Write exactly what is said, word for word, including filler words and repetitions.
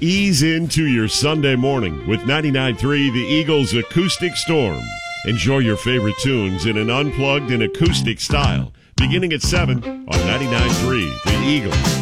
Ease into your Sunday morning with ninety-nine point three The Eagles Acoustic Storm. Enjoy your favorite tunes in an unplugged and acoustic style beginning at seven on ninety-nine point three The Eagles.